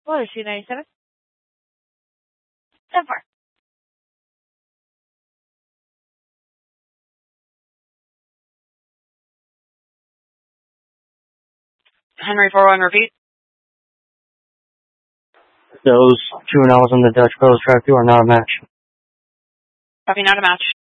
What is she, 97? 10-4. Henry 4-1, repeat. Those juveniles in the Dutch Bells track are not a match. Copy, not a match.